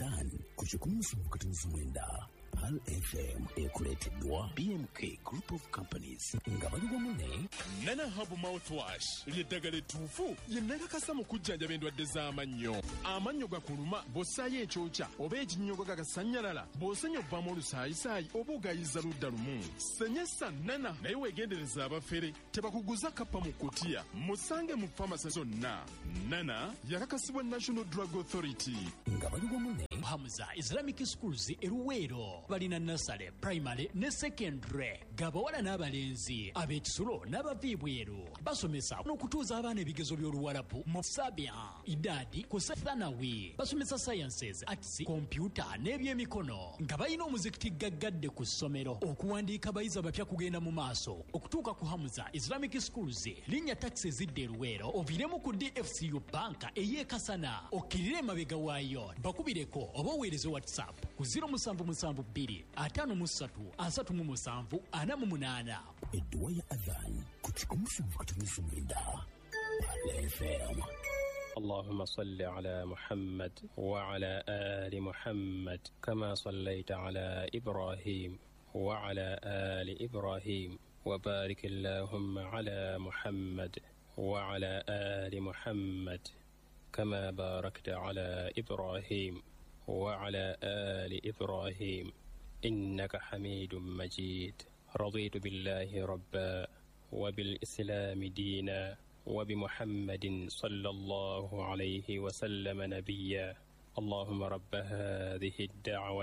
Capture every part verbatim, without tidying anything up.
Adhan kuchukumusa mkatinizi mwenda Pal F M ekuleteddwa B M K Group of Companies nga bali bamune Nana Hub Mouthwash ly'eddagala ettuufu ye nakakasa mu kujjanjaba endwadde z'amannyo. Amannyo gakuluma bw'ossaayo ekyokya oba ekinnyogo gagasanyalala bw'osenya obbamu olusaayisaayi oba ogayiza ludda lumu. Senyesa Nana naye weegendereza abafere tebakuguza kappa mu kutiya. Musange mu famasi zonna. Nana yakakasibwa National Drug Authority nga bali bamune Hamza Islamic Schools eruweero balina nasale primary ne secondary gabawala n'abalenzi ab'ekisulo n'abaviibweru basomesa n'okutuuza abaana ebigezo by'oluwalabu mu sabia idadi ku sethanawi basomesa sciences arts computer n'ebyemikono nga balina omuzikiti gaggadde ku ssomero okuwandiika abayizi abapya kugenda mu maaso okutuuka ku Hamza Islamic Schools linnya taxi ezidde eruweero oviremu ku D F C U banka ey'ekasana okkirire emabega waayo bakubireko oba oweereze WhatsApp ku zero seven seven two five three asatu mu musanvu ana mu munaana. Edduwa ya Adhan kuchukumusa mkatinizi mwenda Pal F M. اللهم صل على محمد وعلى آل محمد كما صليت على إبراهيم وعلى آل إبراهيم وبارك اللهم على محمد وعلى آل محمد كما باركت على إبراهيم وعلى آل إبراهيم إنك حميد مجيد. رضيت بالله ربا وبالإسلام دينا وبمحمد صلى الله عليه وسلم نبيا. اللهم رب هذه الدعوة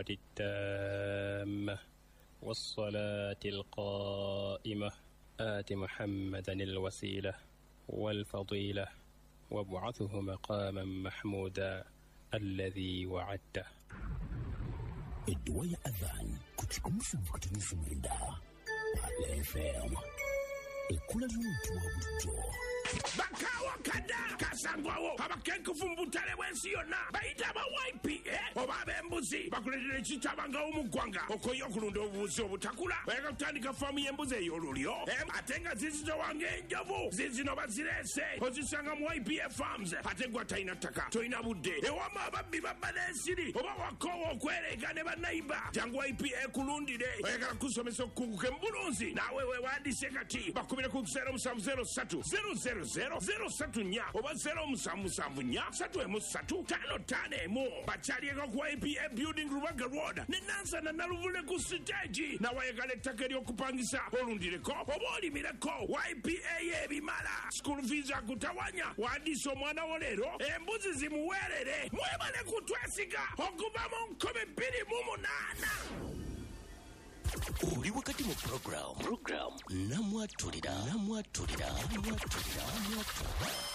التامة والصلاة القائمة آت محمدا الوسيلة والفضيلة وابعثه مقاما محمودا الذي وعدته. Edduwa ya Adhan kuchukumusa mkatinizi mwenda Pal F M. Ekula ly'omuntu wa bulijjo bakawa kada kasangwawo abakenkufu mbutale bwensi yonna bayita aba Y P A oba ab'embuzi bakuletera ekitabanga omuggwanga okoye okulunda obubuzi obutakula oyagala kutandika faamu y'embuzi ey'olulyo ate nga zizitowanga enjovu zizino bazirese ozisanga mu Y P A Farms ate gwa talina ttaka tolina budde ewama ababbi babba n'ensiri oba wakoowa okwereega ne bannayiba jangu Y P A kulundire oyagala kusomesa okukunguka embulunzi naawe weewandiise kati bakubire ku zero seven zero three zero zero zero zero three nnya oba zero seven seven nnya three three five five emu bakyalieko ku Y P A Building Rubaga Road ne Nansana Naluvule ku stage nawayagala ettaka ery'okupangisa olundireko oba olimireko Y P A y'ebimala school fees akutawanya wandiisa omwana wo leero embuzi zimuweerere mwebale kutwesiga okuva mu nkumi bbiri mu munaana. Uli wakati mu program program namwatulira namwatulira namwatulira namwatulira